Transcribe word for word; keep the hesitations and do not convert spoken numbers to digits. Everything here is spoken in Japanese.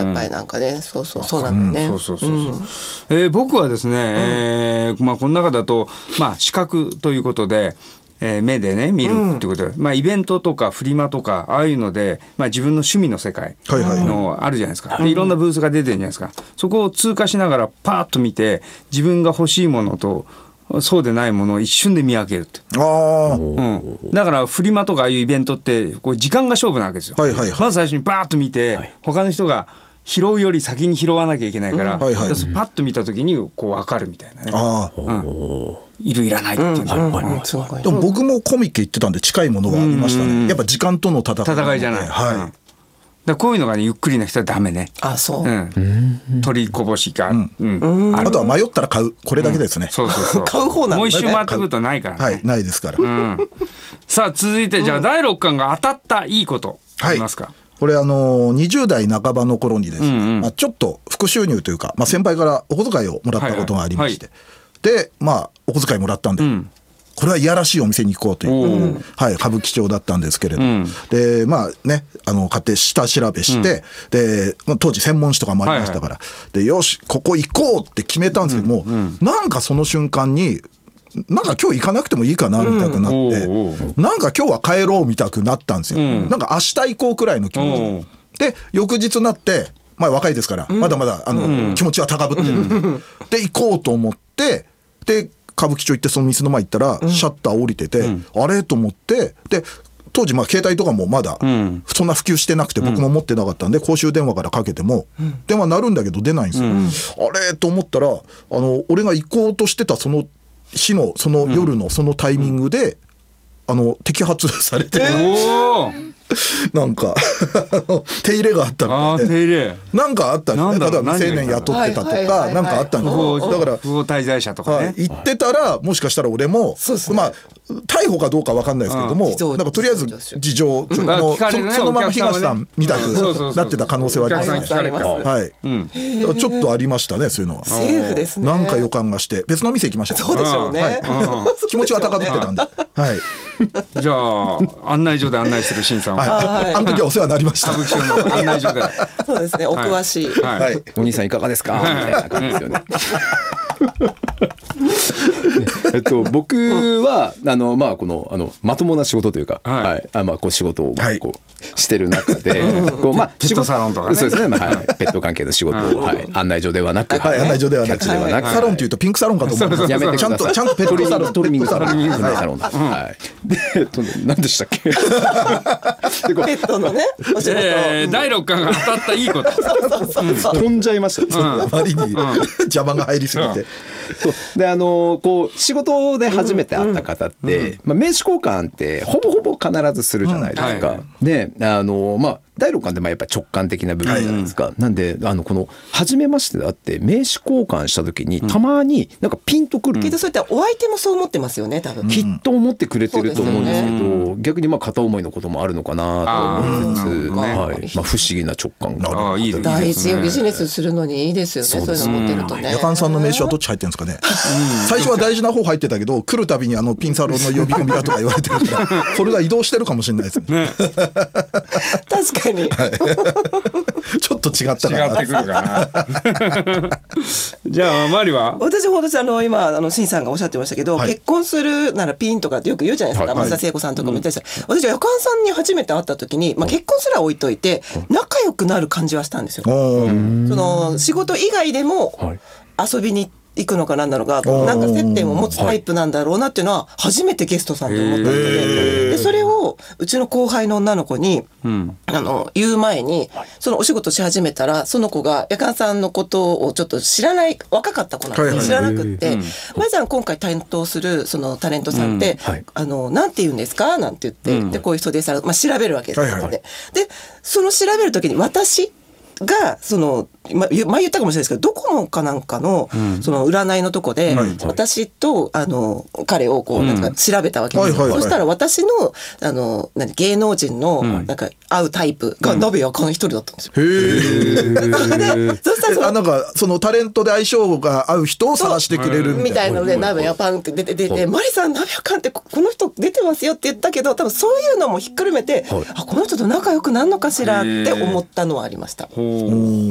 やっぱりなんかね、そうそうそうなんだよね、 うん、そうそうそうそう、うんえー、僕はですね、うんえーまあ、この中だと、まあ、視覚ということで、えー、目でね見るってことで、うんまあ、イベントとかフリマとかああいうので、まあ、自分の趣味の世界のあるじゃないですか、はいはい、でいろんなブースが出てるじゃないですか。そこを通過しながらパーッと見て自分が欲しいものとそうでないものを一瞬で見分けるって。あ、うん、だからフリマとかああいうイベントってこう時間が勝負なわけですよ、はいはいはい、まず最初にバーッと見て、はい、他の人が拾うより先に拾わなきゃいけないから、うんはいはい、パッと見た時にこう分かるみたいなね。あ、うん、いるいらないっていうのが、うんうんうん、 でも僕もコミック行ってたんで近いものはありましたね、うんうん、やっぱ時間との戦い、 戦いじゃない、はい、うんだこういうのがねゆっくりな人はダメね。 あ、そう、 うん、取りこぼしが、うんうん、あ, あとは迷ったら買うこれだけですね、うん、 そうそうそう買う方なんだね。 もう一周回ってくるとないからね、 はい、ないですから、うん、 さあ続いてじゃあだいろっかんが当たったいいことありますか。はい、 これあのにじゅう代半ばの頃にですね、うんうんまあ、ちょっと副収入というか、まあ、先輩からお小遣いをもらったことがありまして、はいはいはい、でまあお小遣いもらったんで、うんこれはいやらしいお店に行こうという、はい、歌舞伎町だったんですけれど、うん、でまあねあの買って下調べして、うん、で当時専門誌とかもありましたから、はいはい、でよしここ行こうって決めたんですけども、うんうん、なんかその瞬間になんか今日行かなくてもいいかなみたくなって、うん、なんか今日は帰ろうみたくなったんですよ、うん、なんか明日行こうくらいの気持ちで翌日になってまあ若いですから、うん、まだまだあの、うん、気持ちは高ぶってる、うん、で行こうと思ってで歌舞伎町行ってその店の前行ったら、うん、シャッター降りてて、うん、あれと思ってで当時まあ携帯とかもまだそんな普及してなくて、うん、僕も持ってなかったんで公衆電話からかけても、うん、電話鳴るんだけど出ないんですよ、うん、あれと思ったらあの俺が行こうとしてたその日のその夜のそのタイミングで、うん、あの摘発されて、えーなんか手入れがあったので、ね、手入れなんかあったんですね。ただ未成年雇ってたとかなんかあったんですだから不法滞在者とかね、 はい、言ってたらもしかしたら俺も、ね、まあ逮捕かどうか分かんないですけどもなんかとりあえず事情、うん、そ, のそのまま東さんみたくなってた可能性はありますね。はい、うん、ちょっとありましたねそういうのは。 セーフですね。 なんか予感がして別の店行きました、ね、 そうでしょうね、はい、 気持ちは高ぶってたんで、はい、 じゃあ案内所で案内する新さんは、 はい、あの時はお世話になりました。 歌舞伎町の案内所でそうですねお詳しい、 はいはい、お兄さんいかがですかみたいな感じですよねえっと、僕はあの、まあ、このあのまともな仕事というか、はいはいあまあ、こう仕事をこう、はい、してる中でこう、まあ、 ペットサロンとかねそうですね、まあはい、ペット関係の仕事を、はい、案内所ではなく、 はい、案内所ではなく、 ではなくサロンというとピンクサロンかと思うんですやめてください。 ちゃんとちゃんとペットサロントリミングサロントリミングサロン、はいはい、で、えっと、何でしたっけペットのねお仕事、 えー、だいろっかんが当たったいいこと飛んじゃいました、 うん、あまりに邪魔が入りすぎて、うんそうであのこう仕事で初めて会った方って、うんうんまあ、名刺交換ってほぼほぼ必ずするじゃないですか、うんはい、であのまあだいろっかんってまあやっぱ直感的な部分じゃないですか、はい、なんであのこの初めましてであって名刺交換した時にたまになんかピンとくる、うん、 けどそういったお相手もそう思ってますよね多分、 きっと思ってくれてると思うんですけど、うん、逆にまあ片思いのこともあるのかなと思いつつ、うんはいまあ、不思議な直感がある。 いいですね、 大事ビジネスするのにいいですよね。そういうの持ってるとね。 夜間さんの名刺はどっち入ってるんですかね、うん、最初は大事な方入ってたけど来るたびにあのピンサロンの呼び込みだとか言われてるからそれが移動してるかもしれないですね、ね確かに、 はいちょっと違ったかな。 違ってくるかなじゃあマリは。 私ほどあの今あの新さんがおっしゃってましたけど、はい、結婚するならピンとかってよく言うじゃないですか、松田聖子さんとかも言ったりして、うん、私は夜間さんに初めて会った時に、まあ、結婚すら置いといて仲良くなる感じはしたんですよ。その仕事以外でも遊びに行って行くのかなんだろうがなんか接点を持つタイプなんだろうなっていうのは初めてゲストさんと思ったので、でそれをうちの後輩の女の子に、うん、あの言う前にそのお仕事し始めたらその子が夜間さんのことをちょっと知らない若かった子なんで知らなくって「まずは今回担当するそのタレントさんって、うんはい、あのなんて言うんですか?」なんて言って、うん、でこういう人でさ、まあ、調べるわけですよ、はいはい、でその調べる時に私がそのま前言ったかもしれないですけどドコモかなんかのその占いのとこで私とあの彼をこうなんか調べたわけですよ。そしたら私のあの何芸能人のなんか会うタイプが鍋やかん一人だったんですよ。へえ。そしたらあなんかそのタレントで相性が合う人を探してくれるみたいなので鍋やパンって出て出てマリさん鍋やかんってこの人出てますよって言ったけど多分そういうのもひっくるめてあこの人と仲良くなるのかしらって思ったのはありました。